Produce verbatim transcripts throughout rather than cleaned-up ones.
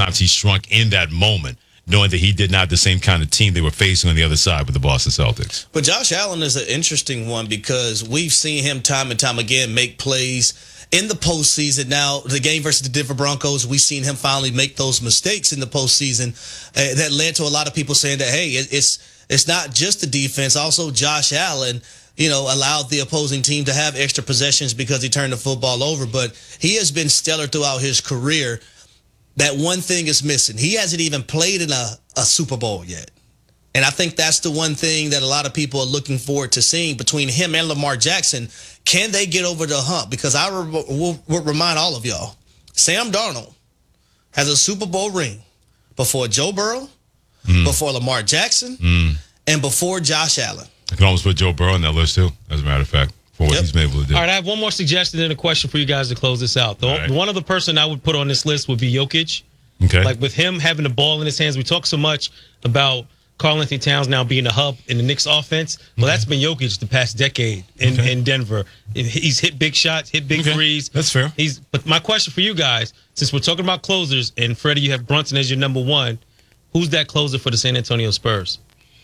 times he shrunk in that moment, knowing that he did not have the same kind of team they were facing on the other side with the Boston Celtics. But Josh Allen is an interesting one because we've seen him time and time again make plays in the postseason. Now, the game versus the Denver Broncos, we've seen him finally make those mistakes in the postseason uh, that led to a lot of people saying that, hey, it, it's it's not just the defense. Also, Josh Allen, you know, allowed the opposing team to have extra possessions because he turned the football over. But he has been stellar throughout his career. That one thing is missing. He hasn't even played in a, a Super Bowl yet. And I think that's the one thing that a lot of people are looking forward to seeing between him and Lamar Jackson. Can they get over the hump? Because I re- will, will remind all of y'all, Sam Darnold has a Super Bowl ring before Joe Burrow, mm. before Lamar Jackson, mm. and before Josh Allen. I can almost put Joe Burrow on that list, too, as a matter of fact, for what yep. he's been able to do. All right, I have one more suggestion and a question for you guys to close this out. The right. One other person I would put on this list would be Jokic. Okay. Like with him having the ball in his hands, we talk so much about Karl-Anthony Towns now being the hub in the Knicks offense. Well, okay. that's been Jokic the past decade in, okay. in Denver. He's hit big shots, hit big okay. threes. That's fair. He's. But my question for you guys, since we're talking about closers, and Freddie, you have Brunson as your number one, who's that closer for the San Antonio Spurs?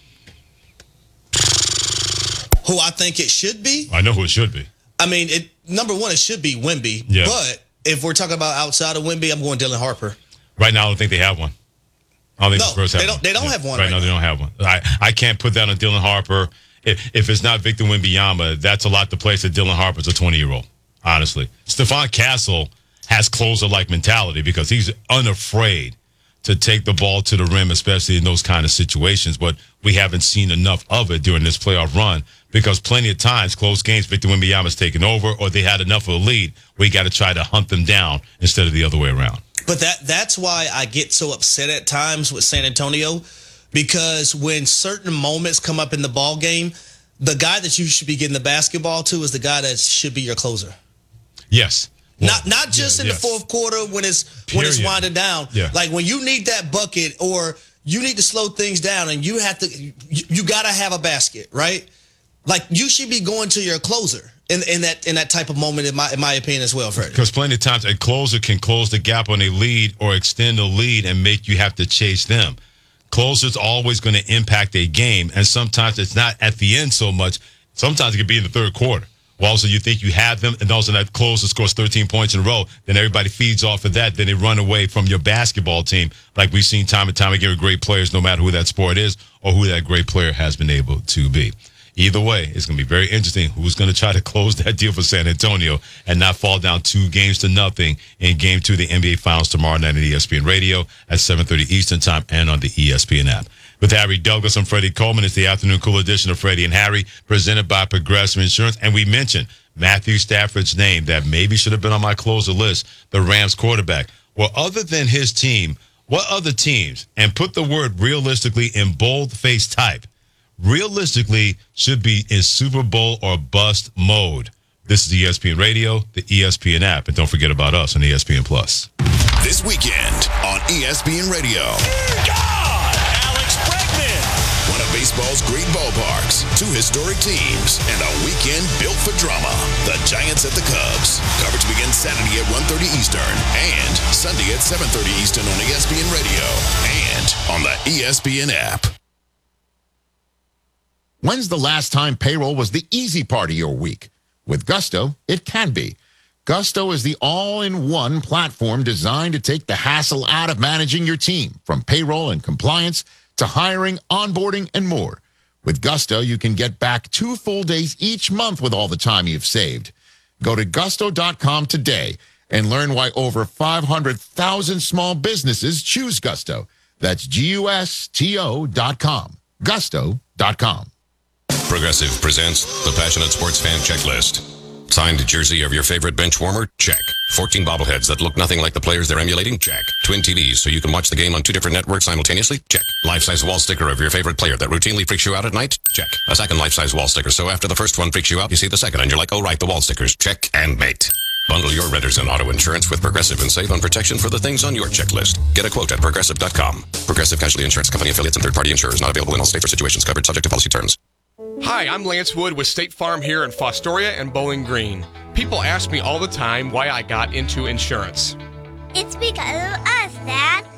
Who I think it should be? I know who it should be. I mean, it number one, it should be Wemby. Yeah. But if we're talking about outside of Wemby, I'm going Dylan Harper. Right now, I don't think they have one. I don't think no, the Spurs have they don't. one. They don't yeah. have one right, right now. now. They don't have one. I, I can't put that on Dylan Harper. If, if it's not Victor Wembanyama, that's a lot to place that Dylan Harper's a twenty-year-old, honestly. Stephon Castle has closer-like mentality because he's unafraid to take the ball to the rim, especially in those kind of situations. But we haven't seen enough of it during this playoff run because plenty of times, close games, Victor Wembanyama's taken over or they had enough of a lead where you got to try to hunt them down instead of the other way around. But that that's why I get so upset at times with San Antonio, because when certain moments come up in the ball game, the guy that you should be getting the basketball to is the guy that should be your closer. Yes. Well, not not just yeah, in yes. the fourth quarter when it's Period. when it's winding down. Yeah. Like when you need that bucket or you need to slow things down and you have to you, you got to have a basket, right? Like you should be going to your closer. In, in that in that type of moment, in my in my opinion as well, Freddie. Because plenty of times a closer can close the gap on a lead or extend a lead and make you have to chase them. Closer's always going to impact a game, and sometimes it's not at the end so much. Sometimes it could be in the third quarter. Well, also you think you have them, and also that closer scores thirteen points in a row, then everybody feeds off of that, then they run away from your basketball team, like we've seen time and time again with great players, no matter who that sport is or who that great player has been able to be. Either way, it's going to be very interesting who's going to try to close that deal for San Antonio and not fall down two games to nothing in Game two of the N B A Finals tomorrow night on E S P N Radio at seven thirty Eastern Time and on the E S P N app. With Harry Douglas and Freddie Coleman, it's the afternoon cool edition of Freddie and Harry, presented by Progressive Insurance. And we mentioned Matthew Stafford's name that maybe should have been on my closer list, the Rams quarterback. Well, other than his team, what other teams, and put the word realistically in bold-face type, realistically should be in Super Bowl or bust mode? This is E S P N Radio, the E S P N app, and don't forget about us on E S P N Plus. This weekend on E S P N Radio. God! Alex Bregman! One of baseball's great ballparks, two historic teams, and a weekend built for drama. The Giants at the Cubs. Coverage begins Saturday at one thirty Eastern and Sunday at seven thirty Eastern on E S P N Radio and on the E S P N app. When's the last time payroll was the easy part of your week? With Gusto, it can be. Gusto is the all-in-one platform designed to take the hassle out of managing your team, from payroll and compliance to hiring, onboarding, and more. With Gusto, you can get back two full days each month with all the time you've saved. Go to gusto dot com today and learn why over five hundred thousand small businesses choose Gusto. That's G U S T O dot com. gusto dot com. Progressive presents the Passionate Sports Fan Checklist. Signed jersey of your favorite bench warmer? Check. fourteen bobbleheads that look nothing like the players they're emulating? Check. Twin T Vs so you can watch the game on two different networks simultaneously? Check. Life-size wall sticker of your favorite player that routinely freaks you out at night? Check. A second life-size wall sticker so after the first one freaks you out, you see the second and you're like, oh right, the wall stickers. Check and mate. Bundle your renters and auto insurance with Progressive and save on protection for the things on your checklist. Get a quote at progressive dot com. Progressive Casualty Insurance Company affiliates and third-party insurers not available in all states or situations covered subject to policy terms. Hi, I'm Lance Wood with State Farm here in Fostoria and Bowling Green. People ask me all the time why I got into insurance. It's because of us, Dad.